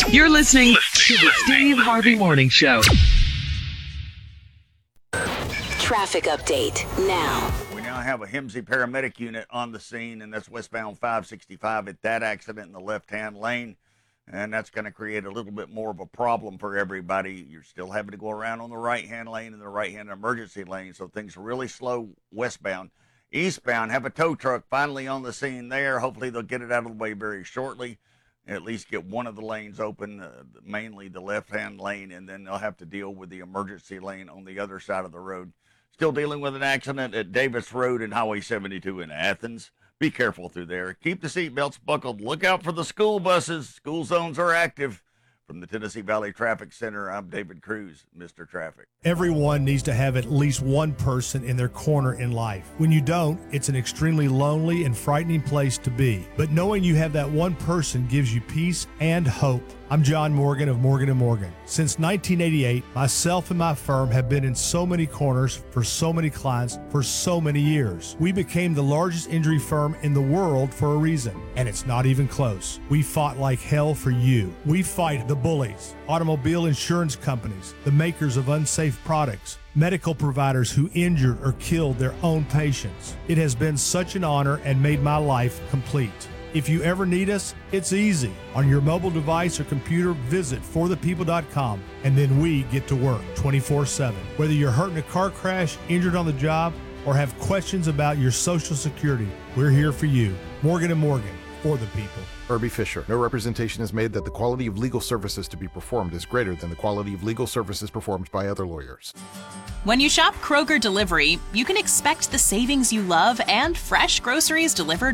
You're listening to the Steve Harvey Morning Show. Traffic update now. We now have a Hemsey paramedic unit on the scene, and that's westbound 565 at that accident in the left-hand lane. And that's going to create a little bit more of a problem for everybody. You're still having to go around on the right-hand lane and the right-hand emergency lane, so things are really slow westbound. Eastbound, have a tow truck finally on the scene there. Hopefully they'll get it out of the way very shortly, at least get one of the lanes open, mainly the left-hand lane, and then they'll have to deal with the emergency lane on the other side of the road. Still dealing with an accident at Davis Road and Highway 72 in Athens. Be careful through there. Keep the seatbelts buckled. Look out for the school buses. School zones are active. From the Tennessee Valley Traffic Center, I'm David Cruz, Mr. Traffic. Everyone needs to have at least one person in their corner in life. When you don't, it's an extremely lonely and frightening place to be. But knowing you have that one person gives you peace and hope. I'm John Morgan of Morgan & Morgan. Since 1988, myself and my firm have been in so many corners for so many clients for so many years. We became the largest injury firm in the world for a reason, and it's not even close. We fought like hell for you. We fight the bullies, automobile insurance companies, the makers of unsafe products, medical providers who injured or killed their own patients. It has been such an honor and made my life complete. If you ever need us, it's easy. On your mobile device or computer, visit forthepeople.com, and then we get to work 24/7. Whether you're hurt in a car crash, injured on the job, or have questions about your Social Security, we're here for you. Morgan & Morgan, for the people. Herbie Fisher. No representation is made that the quality of legal services to be performed is greater than the quality of legal services performed by other lawyers. When you shop Kroger Delivery, you can expect the savings you love and fresh groceries delivered